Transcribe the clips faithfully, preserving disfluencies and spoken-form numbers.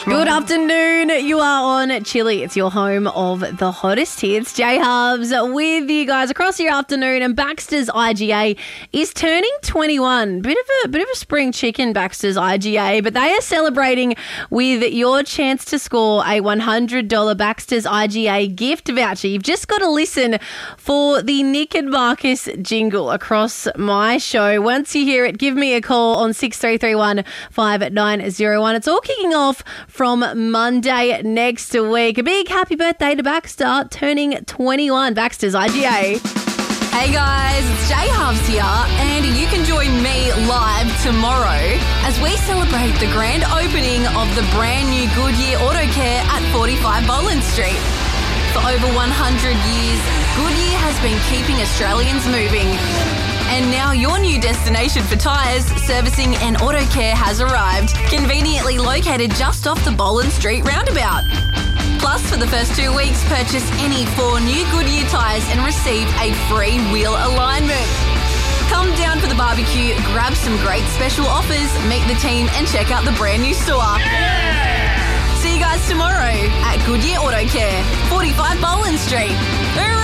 Good afternoon. You are on Chili. It's your home of the hottest hits. J-Hubs with you guys across your afternoon, and Baxter's I G A is turning twenty-one. Bit of a bit of a spring chicken, Baxter's I G A, but they are celebrating with your chance to score a one hundred dollars Baxter's I G A gift voucher. You've just got to listen for the Nick and Marcus jingle across my show. Once you hear it, give me a call on six three three one five nine zero one. It's all kicking off from Monday next week. A big happy birthday to Baxter, turning twenty-one. Baxter's I G A. Hey guys, it's J-Hubs here, and you can join me live tomorrow as we celebrate the grand opening of the brand new Goodyear Auto Care at forty-five Boland Street. For over one hundred years, Goodyear has been keeping Australians moving. And now your new destination for tyres, servicing and auto care has arrived, conveniently located just off the Boland Street roundabout. Plus, for the first two weeks, purchase any four new Goodyear tyres and receive a free wheel alignment. Come down for the barbecue, grab some great special offers, meet the team and check out the brand new store. Yeah! See you guys tomorrow at Goodyear Auto Care, forty-five Boland Street. Hooroo!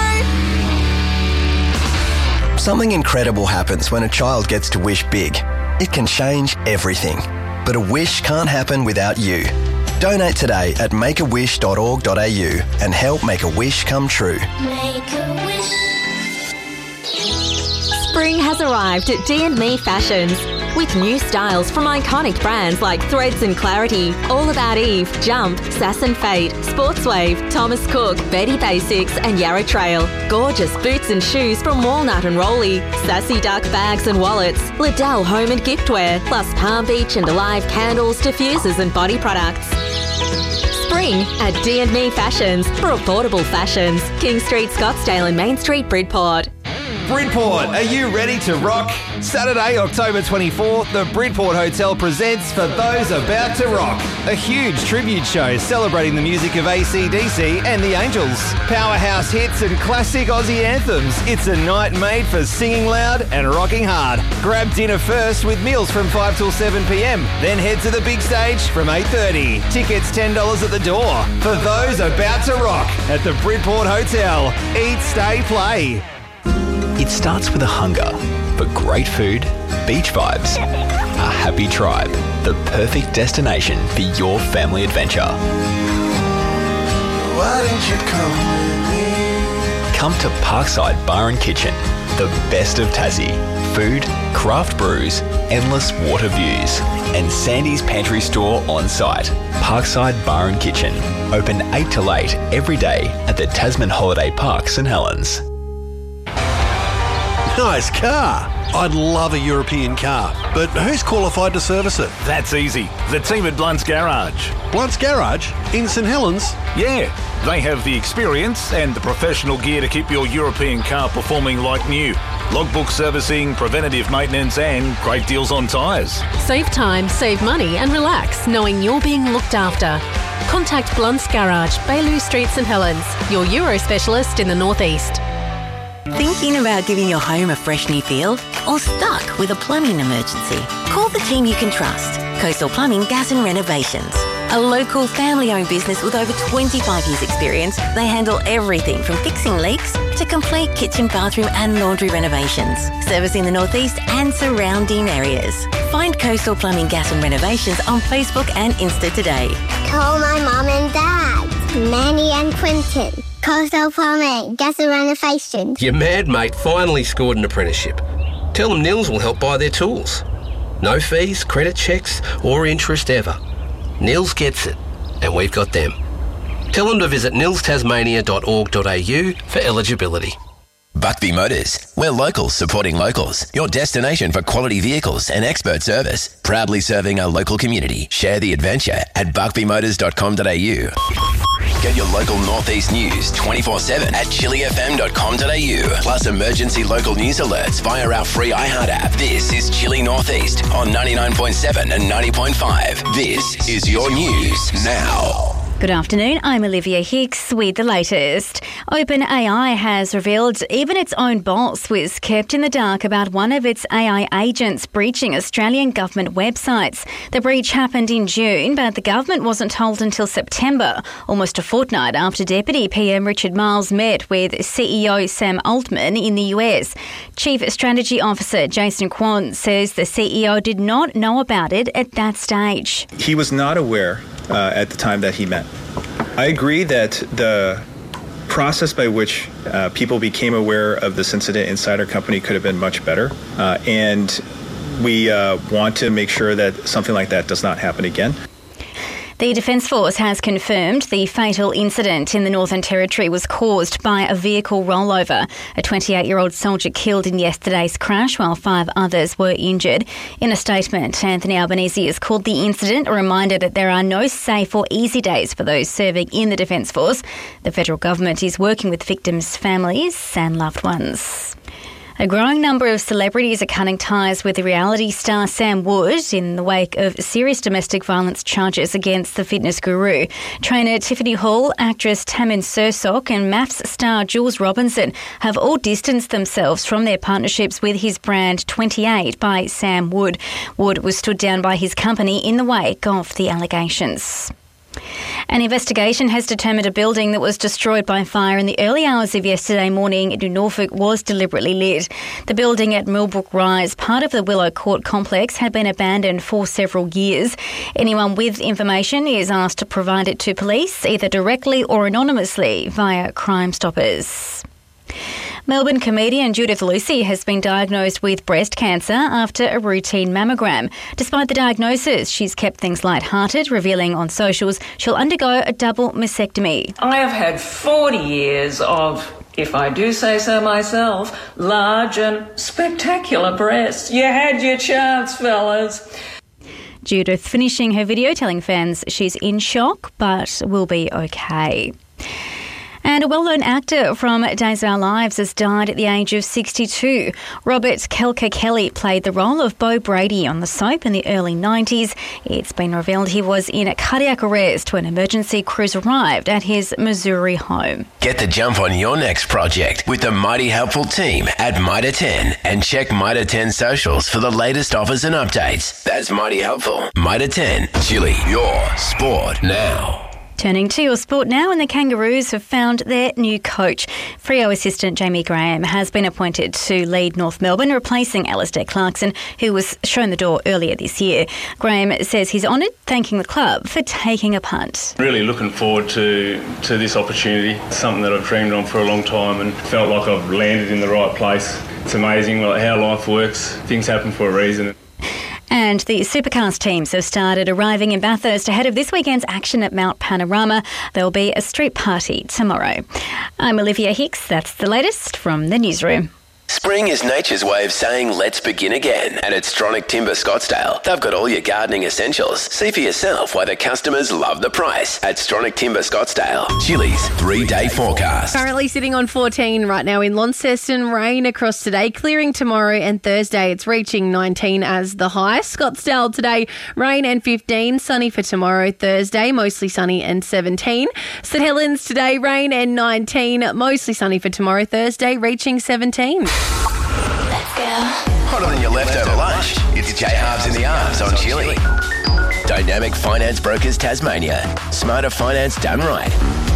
Something incredible happens when a child gets to wish big. It can change everything. But a wish can't happen without you. Donate today at make a wish dot org dot a u and help make a wish come true. Make a wish. Spring has arrived at D and Me Fashions. With new styles from iconic brands like Threads and Clarity, All About Eve, Jump, Sass and Fade, Sportswave, Thomas Cook, Betty Basics and Yarra Trail. Gorgeous boots and shoes from Walnut and Rolly, Sassy Duck bags and wallets, Liddell home and giftware, plus Palm Beach and Alive candles, diffusers and body products. Spring at D and Me Fashions for affordable fashions. King Street, Scottsdale and Main Street, Bridport. Bridport, are you ready to rock? Saturday, October twenty-fourth, the Bridport Hotel presents For Those About to Rock, a huge tribute show celebrating the music of A C D C and the Angels. Powerhouse hits and classic Aussie anthems. It's a night made for singing loud and rocking hard. Grab dinner first with meals from five till seven p.m. Then head to the big stage from eight thirty. Tickets ten dollars at the door. For Those About to Rock at the Bridport Hotel. Eat, stay, play. It starts with a hunger for great food, beach vibes, a happy tribe, the perfect destination for your family adventure. Why didn't you come with me? Come to Parkside Bar and Kitchen, the best of Tassie. Food, craft brews, endless water views, and Sandy's Pantry Store on site. Parkside Bar and Kitchen, open eight till eight every day at the Tasman Holiday Park, St Helens. Nice car. I'd love a European car, but who's qualified to service it? That's easy. The team at Blunt's Garage. Blunt's Garage? In St Helens? Yeah. They have the experience and the professional gear to keep your European car performing like new. Logbook servicing, preventative maintenance and great deals on tyres. Save time, save money and relax knowing you're being looked after. Contact Blunt's Garage, Baillieu Street, St Helens, your Euro specialist in the northeast. Thinking about giving your home a fresh new feel? Or stuck with a plumbing emergency? Call the team you can trust. Coastal Plumbing, Gas and Renovations. A local family-owned business with over twenty-five years experience, they handle everything from fixing leaks to complete kitchen, bathroom and laundry renovations. Servicing the northeast and surrounding areas. Find Coastal Plumbing, Gas and Renovations on Facebook and Insta today. Call my mum and dad, Manny and Quentin. Coastal Plumbing, Gas and Renovations. Your mad mate finally scored an apprenticeship. Tell them Nils will help buy their tools. No fees, credit checks or interest ever. Nils gets it, and we've got them. Tell them to visit nils tasmania dot org dot a u for eligibility. Buckby Motors. We're locals supporting locals. Your destination for quality vehicles and expert service. Proudly serving our local community. Share the adventure at buckby motors dot com dot a u. Get your local Northeast news twenty-four seven at chili f m dot com dot a u. Plus emergency local news alerts via our free iHeart app. This is Chili Northeast on ninety-nine point seven and ninety point five. This is your news now. Good afternoon, I'm Olivia Hicks with the latest. OpenAI has revealed even its own boss was kept in the dark about one of its A I agents breaching Australian government websites. The breach happened in June, but the government wasn't told until September, almost a fortnight after Deputy P M Richard Marles met with C E O Sam Altman in the U S. Chief Strategy Officer Jason Kwon says the C E O did not know about it at that stage. He was not aware uh, at the time that he met. I agree that the process by which uh, people became aware of this incident inside our company could have been much better. Uh, and we uh, want to make sure that something like that does not happen again. The Defence Force has confirmed the fatal incident in the Northern Territory was caused by a vehicle rollover. A twenty-eight-year-old soldier killed in yesterday's crash while five others were injured. In a statement, Anthony Albanese has called the incident a reminder that there are no safe or easy days for those serving in the Defence Force. The federal government is working with victims' families and loved ones. A growing number of celebrities are cutting ties with the reality star Sam Wood in the wake of serious domestic violence charges against the fitness guru. Trainer Tiffany Hall, actress Tammin Sursok and MAFS star Jules Robinson have all distanced themselves from their partnerships with his brand twenty-eight by Sam Wood. Wood was stood down by his company in the wake of the allegations. An investigation has determined a building that was destroyed by fire in the early hours of yesterday morning in Norfolk was deliberately lit. The building at Millbrook Rise, part of the Willow Court complex, had been abandoned for several years. Anyone with information is asked to provide it to police, either directly or anonymously via Crime Stoppers. Melbourne comedian Judith Lucy has been diagnosed with breast cancer after a routine mammogram. Despite the diagnosis, she's kept things light-hearted, revealing on socials she'll undergo a double mastectomy. I have had forty years of, if I do say so myself, large and spectacular breasts. You had your chance, fellas. Judith finishing her video telling fans she's in shock but will be okay. And a well-known actor from Days of Our Lives has died at the age of sixty-two. Robert Kelker Kelly played the role of Beau Brady on the soap in the early nineties. It's been revealed he was in cardiac arrest when emergency crews arrived at his Missouri home. Get the jump on your next project with the Mighty Helpful team at Mitre ten and check Mitre ten socials for the latest offers and updates. That's Mighty Helpful. Mitre ten, Chili, your sport now. Turning to your sport now, and the Kangaroos have found their new coach. Freo assistant Jamie Graham has been appointed to lead North Melbourne, replacing Alistair Clarkson, who was shown the door earlier this year. Graham says he's honoured, thanking the club for taking a punt. Really looking forward to, to this opportunity. It's something that I've dreamed on for a long time and felt like I've landed in the right place. It's amazing how life works. Things happen for a reason. And the Supercars teams have started arriving in Bathurst ahead of this weekend's action at Mount Panorama. There will be a street party tomorrow. I'm Olivia Hicks. That's the latest from the newsroom. Spring is nature's way of saying let's begin again. And at Stronach Timber Scottsdale, they've got all your gardening essentials. See for yourself why the customers love the price at Stronach Timber Scottsdale. Chili's three-day forecast. Currently sitting on fourteen right now in Launceston. Rain across today, clearing tomorrow and Thursday. It's reaching nineteen as the high. Scottsdale today, rain and fifteen. Sunny for tomorrow, Thursday, mostly sunny and seventeen. St Helens today, rain and nineteen. Mostly sunny for tomorrow, Thursday, reaching seventeen. Let's go. Hot on your leftover lunch. It's J Halves in the Arms on Chili. Dynamic Finance Brokers Tasmania. Smarter finance done right.